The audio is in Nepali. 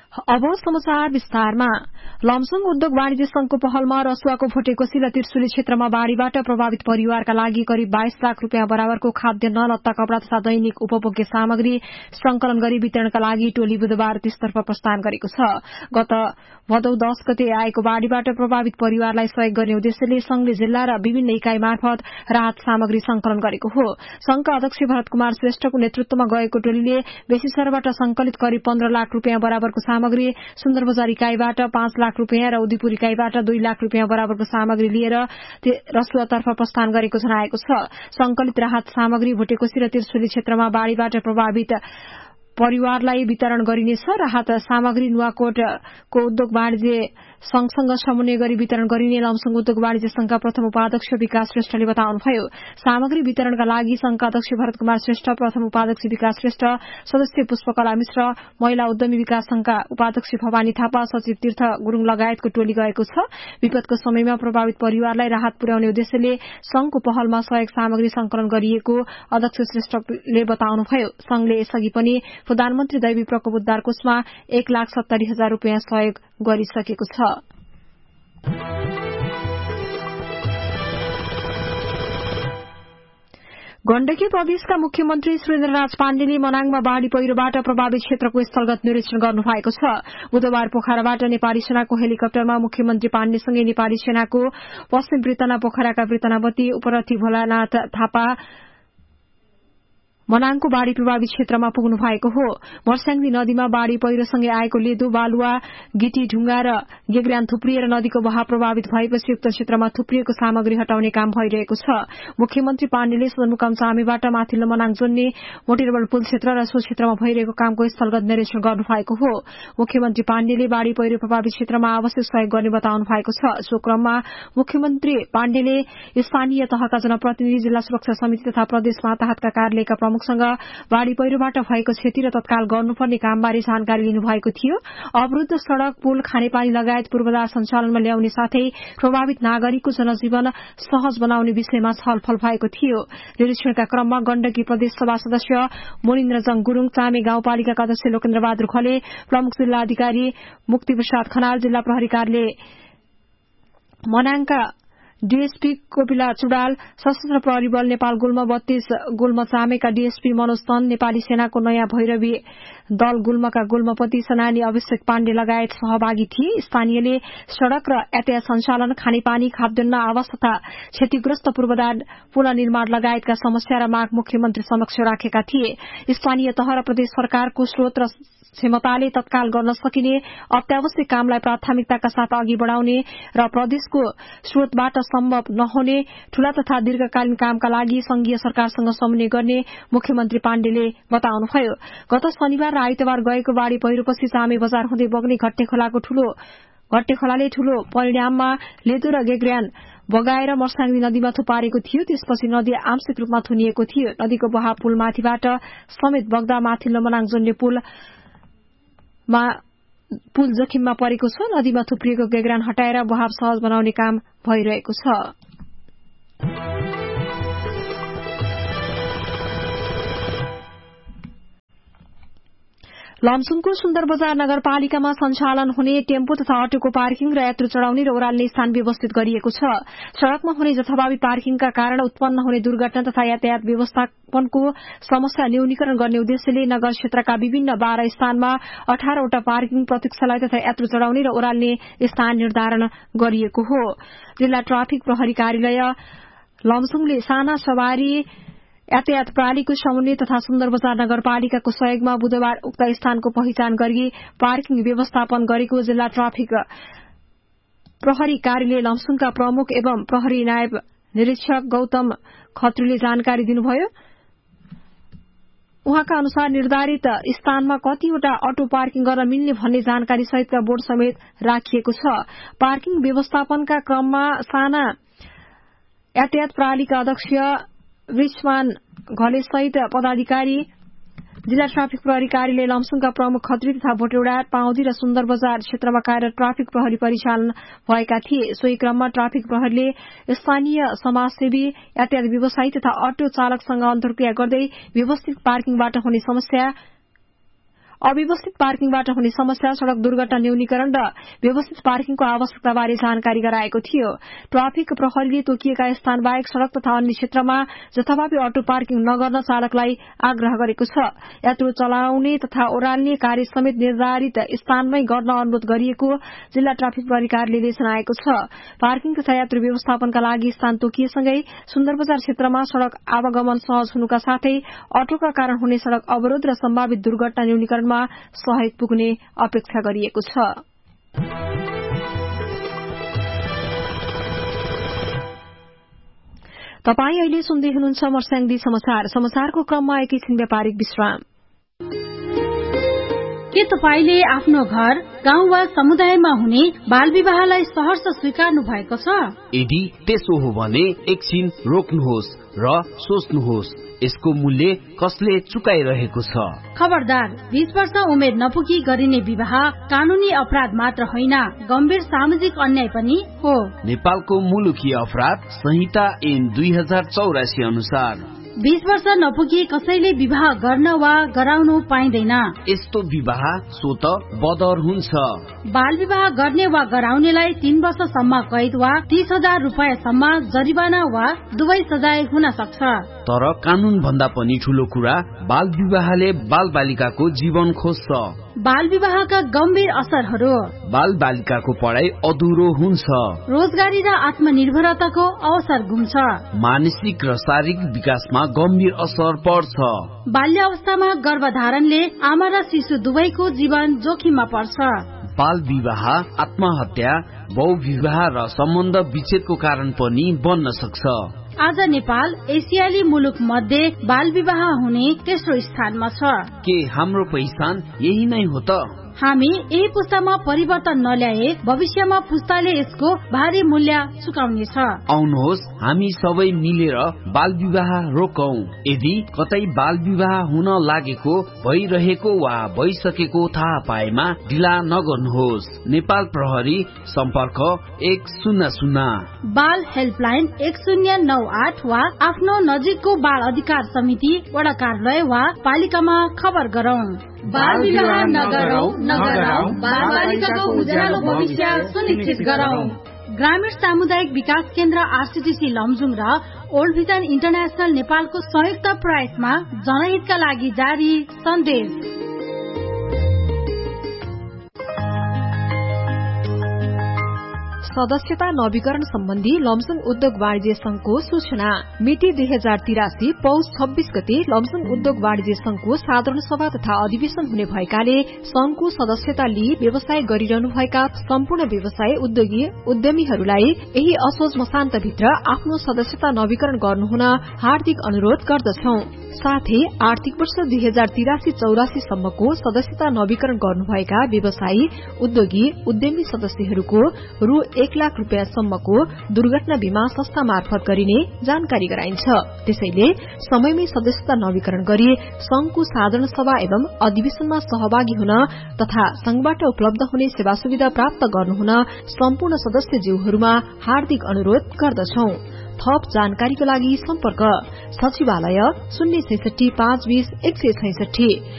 अब समाचार विस्तारमा। लमसुङ उद्योग वाणिज्य संघको पहलमा रसुवाको भोटेकोशी र त्रिशुली क्षेत्रमा बाढ़ीबाट प्रभावित परिवारका लागि करिब 22 लाख रूपियाँ बराबरको खाद्यान्न, लत्ता, कपड़ा तथा दैनिक उपभोग्य सामग्री संकलन गरी वितरणका लागि टोली बुधबार त्यसतर्फ प्रस्थान गरेको छ। गत भदौ 10 गते आएको बाढ़ीबाट प्रभावित परिवारलाई सहयोग गर्ने उद्देश्यले संघले जिल्ला र विभिन्न इकाई मार्फत राहत सामग्री संकलन गरेको हो। संघका अध्यक्ष भरत कुमार श्रेष्ठको नेतृत्वमा गएको टोलीले बेसीसरबाट संकलित करिब 15 लाख रूपियाँ बराबरको सामग्री, सुन्दरबजार इकाईबाट 5 लाख रूपियाँ र उदयपुर इकाईबाट 2 लाख रूपियाँ बराबरको सामग्री लिएर रसुवातर्फ प्रस्थान गरेको जनाएको छ। संकलित राहत सामग्री भोटेकोशी र त्रिशुली क्षेत्रमा बाढ़ीबाट प्रभावित परिवारलाई वितरण गरिनेछ। राहत सामग्री नुवाकोटको उद्योग वाणिज्य संघसँग समन्वय गरी वितरण गरिने लमसुङ उद्योग वाणिज्य संघका प्रथम उपाध्यक्ष विकास श्रेष्ठले बताउनुभयो। सामग्री वितरणका लागि संघका अध्यक्ष भरत कुमार श्रेष्ठ, प्रथम उपाध्यक्ष विकास श्रेष्ठ, सदस्य पुष्पकला मिश्र, महिला उद्यमी विकास संघका उपाध्यक्ष भवानी थापा, सचिव तीर्थ गुरूङ लगायतको टोली गएको छ। विपदको समयमा प्रभावित परिवारलाई राहत पुर्याउने उद्देश्यले संघको पहलमा सहयोग सामग्री संकलन गरिएको अध्यक्ष श्रेष्ठले बताउनुभयो। संघले यसअघि पनि प्रधानमन्त्री दैवी प्रकोप उद्धार कोषमा 1,70,000 रूपियाँ सहयोग गरिसकेको छ। गण्डकी प्रदेशका मुख्यमन्त्री सुरेन्द्रराज पाण्डेले मनाङमा बाढ़ी पहिरोबाट प्रभावित क्षेत्रको स्थलगत निरीक्षण गर्नु भएको छ। बुधबार पोखराबाट नेपाली सेनाको हेलिकप्टरमा मुख्यमन्त्री पाण्डेसँगै नेपाली सेनाको पश्चिम पृतना पोखराका पृतनावती उपरथी भोलानाथ थापा मनाङको बाढ़ी प्रभावित क्षेत्रमा पुग्नु भएको हो। मर्स्याङदी नदीमा बाढ़ी पहिरोसँगै आएको लेदो, बालुवा, गिटी, ढुङ्गा र गेग्रान थुप्रिएर नदीको बहाव प्रभावित भएपछि उक्त क्षेत्रमा थुप्रिएको सामग्री हटाउने काम भइरहेको छ। मुख्यमन्त्री पाण्डेले सदरमुकाम चामेबाट माथिल्लो मनाङ जोड्ने मोटिरबल पुल क्षेत्र र सो क्षेत्रमा भइरहेको कामको स्थलगत निरीक्षण गर्नु भएको हो। मुख्यमन्त्री पाण्डेले बाढ़ी पहिरो प्रभावित क्षेत्रमा आवश्यक सहयोग गर्ने बताउनु भएको छ। सो क्रममा मुख्यमन्त्री पाण्डेले स्थानीय तहका जनप्रतिनिधि, जिल्ला सुरक्षा समिति तथा प्रदेश माताहतका कार्यालयका प्रमुख सँग बाढ़ी पहिरोबाट भएको क्षति र तत्काल गर्नुपर्ने कामबारे जानकारी लिनुभएको थियो। अवरुद्ध सड़क, पुल, खानेपानी लगायत पूर्वाधार सञ्चालनमा ल्याउने साथै प्रभावित नागरिकको जनजीवन सहज बनाउने विषयमा छलफल भएको थियो। निरीक्षणका क्रममा गण्डकी प्रदेश सभा सदस्य मोनिन्द्रजङ गुरूङ, चामे गाउँपालिकाका अध्यक्ष लोकेन्द्रबहादुर खले, प्रमुख जिल्ला अधिकारी मुक्तिप्रसाद खनाल, जिल्ला प्रहरी कार्यालय मनाङका डीएसपी कोपिला चुडाल, सशस्त्र प्रहरी बल नेपाल गुल्म 32 गुल्म चामेका डीएसपी मनोज तन, नेपाली सेनाको नयाँ भैरवी दल गुल्मका गुल्मपति सनानी अभिषेक पाण्डे लगायत सहभागी थिए। स्थानीयले सड़क र यातायात सञ्चालन, खानेपानी, खाद्यान्न, आवास तथा क्षतिग्रस्त पूर्वाधार पुनर्निर्माण लगायतका समस्या र माग मुख्यमन्त्री समक्ष राखेका थिए। स्थानीय तह र प्रदेश सरकारको स्रोत र क्षमताले तत्काल गर्न सकिने अत्यावश्यक कामलाई प्राथमिकताका साथ अघि बढ़ाउने र प्रदेशको स्रोतबाट सम्भव नहुने ठूला तथा दीर्घकालीन कामका लागि संघीय सरकारसँग समन्वय गर्ने मुख्यमन्त्री पाण्डेले बताउनुभयो। गत शनिबार र आइतबार गएको बाढ़ी पहिरोपछि चामे बजार हुँदै बग्ने घट्टे खोलाले ठूलो परिणाममा लेदो र गेग्रान बगाएर मर्स्याङदी नदीमा थुपारेको थियो। त्यसपछि नदी आंशिक रूपमा थुनिएको थियो। नदीको बहाव पुलमाथिबाट समेत बग्दा माथिल्लो मनाङ जोड्ने पुल जोखिममा परेको छ। नदीमा थुप्रिएको गेग्रान हटाएर बहाव सहज बनाउने काम भइरहेको छ। लमसुङको सुन्दरबजार नगरपालिकामा सञ्चालन हुने टेम्पो तथा अटोको पार्किङ र यात्रु चढ़ाउने र ओह्राल्ने स्थान व्यवस्थित गरिएको छ। सड़कमा हुने जथाभावी पार्किङका कारण उत्पन्न हुने दुर्घटना तथा यातायात व्यवस्थापनको समस्या न्यूनीकरण गर्ने उद्देश्यले नगर क्षेत्रका विभिन्न 12 स्थानमा 18 वटा पार्किङ, प्रतीक्षालय तथा यात्रु चढ़ाउने र ओह्राल्ने स्थान निर्धारण गरिएको हो। जिल्ला ट्राफिक प्रहरी कार्यालय लमसुङले साना सवारी यातायात प्रणालीको समन्वय तथा सुन्दरबजार नगरपालिकाको सहयोगमा बुधबार उक्त स्थानको पहिचान गरी पार्किङ व्यवस्थापन गरेको जिल्ला ट्राफिक प्रहरी कार्यालय लमसुङका प्रमुख एवं प्रहरी नायब निरीक्षक गौतम खत्रीले जानकारी दिनुभयो। उहाँका अनुसार निर्धारित स्थानमा कतिवटा अटो पार्किङ गर्न मिल्ने भन्ने जानकारी सहितका बोर्ड समेत राखिएको छ। पार्किङ व्यवस्थापनका क्रममा साना यातायात प्रणालीका अध्यक्ष विश्वान घले सहित पदाधिकारी, जिल्ला ट्राफिक प्रहरी कार्यालय लमसुङका प्रमुख खत्री तथा भोटेडा, पाउँदी र सुन्दरबजार क्षेत्रमा कार्यरत ट्राफिक प्रहरी परिचालन भएका थिए। सोही क्रममा ट्राफिक प्रहरीले स्थानीय समाजसेवी, यातायात व्यवसायी तथा अटो चालकसँग अन्तर्क्रिया गर्दै व्यवस्थित पार्किङबाट हुने समस्या अव्यवस्थित पार्किङबाट हुने समस्या, सड़क दुर्घटना न्यूनीकरण र व्यवस्थित पार्किङको आवश्यकताबारे जानकारी गराएको थियो। ट्राफिक प्रहरीले तोकिएका स्थान बाहेक सड़क तथा अन्य क्षेत्रमा जथाभावी अटो पार्किङ नगर्न चालकलाई आग्रह गरेको छ। यात्रु चलाउने तथा ओह्राल्ने कार्य समेत निर्धारित स्थानमै गर्न अनुरोध गरिएको जिल्ला ट्राफिक प्रहरी कार्यालयले जनाएको छ। पार्किङ तथा यात्रु व्यवस्थापनका लागि स्थान तोकिएसँगै सुन्दरबजार क्षेत्रमा सड़क आवागमन सहज हुनुका साथै अटोका कारण हुने सड़क अवरोध र सम्भावित दुर्घटना न्यूनीकरणमा सहयोग पुग्ने अपेक्षा गरिएको छ। तपाई अहिले सुन्दै हुनुहुन्छ मर्स्याङदी समाचार। समाचारको क्रममा एकैछिन व्यापारिक विश्राम। के तपाईले आफ्नो घर, गाउँ वा समुदायमा हुने बाल विवाहलाई सहर्ष स्वीकार्नु भएको छ? यदि त्यसो हो भने एकछिन रोक्नुहोस् र सोच्नुहोस्, यसको मूल्य कसले चुकाइरहेको छ? खबरदार, 20 वर्ष उमेर नपुगी गरिने विवाह कानूनी अपराध मात्र होइन, गम्भीर सामाजिक अन्याय पनि हो। नेपालको मुलुकी अपराध संहिता ऐन 2084 अनुसार 20 वर्ष नपुगी कसैले विवाह गर्न वा गराउनु पाइँदैन। यस्तो विवाह स्वत बदर हुन्छ। बाल विवाह गर्ने वा गराउनेलाई 3 वर्षसम्म कैद वा 30,000 रुपियाँसम्म जरिवाना वा दुवै सजाय हुन सक्छ। तर कानून भन्दा पनि ठूलो कुरा बाल विवाहले बाल बालिकाको जीवन खोज्छ। बाल विवाहका गम्भीर असरहरू: बाल बालिकाको पढाइ अधुरो हुन्छ, रोजगारी र आत्मनिर्भरताको अवसर गुम्छ, मानसिक र शारीरिक विकासमा गम्भीर असर पर्छ। बाल्य अवस्थामा गर्भधारणले आमा र शिशु दुवैको जीवन जोखिममा पर्छ। बाल विवाह आत्महत्या, बहुविवाह र सम्बन्ध विच्छेदको कारण पनि बन्न सक्छ। आज नेपाल एसियाली मुलुक मध्ये बाल विवाह हुने तेस्रो स्थानमा छ। के हाम्रो पहिचान यही नै हो त? हामी यही पुस्तामा परिवर्तन नल्याए भविष्यमा पुस्ताले यसको भारी मूल्य चुकाउनेछ। आउनुहोस् हामी सबै मिलेर बाल विवाह रोकौं। यदि कतै बाल विवाह हुन लागेको, भइरहेको वा भइसकेको थाहा पाएमा ढिला नगर्नुहोस्। नेपाल प्रहरी सम्पर्क 100। बाल हेल्पलाइन 1098 वा आफ्नो नजिकको बाल अधिकार समिति, वडा कार्यालय वा पालिकामा खबर गरौं। बाल विवाह नगरौं, बाल बालिकाको उज्यालो भविष्य सुनिश्चित गरौं। ग्रामीण सामुदायिक विकास केन्द्र आरसीडीसी लमजुङ र ओल्ड भिजन इन्टरनेशनल नेपालको संयुक्त प्रयासमा जनहितका लागि जारी सन्देश। सदस्यता नवीकरण सम्बन्धी लमजुङ उद्योग वाणिज्य संघको सूचना। मिति 2083 पौष 26 गते लमजुङ उद्योग वाणिज्य संघको साधारण सभा तथा अधिवेशन हुने भएकाले संघको सदस्यता लिई व्यवसाय गरिरहनुभएका सम्पूर्ण व्यवसाय उद्यमीहरूलाई यही असोज मसान्तभित्र आफ्नो सदस्यता नवीकरण गर्नुहुन हार्दिक अनुरोध गर्दछौ। साथै आर्थिक वर्ष 2083-84 सम्मको सदस्यता नवीकरण गर्नुभएका व्यवसायी उद्यमी सदस्यहरूको रु 1 लाख रुपियाँसम्मको दुर्घटना बीमा संस्था मार्फत गरिने जानकारी गराइन्छ। त्यसैले समयमै सदस्यता नवीकरण गरी संघको साधारण सभा एवं अधिवेशनमा सहभागी हुन तथा संघबाट उपलब्ध हुने सेवा सुविधा प्राप्त गर्नुहुन सम्पूर्ण सदस्यज्यूहरूमा हार्दिक अनुरोध गर्दछौ। थप जानकारीको लागि सम्पर्क सचिवालय 066 520 166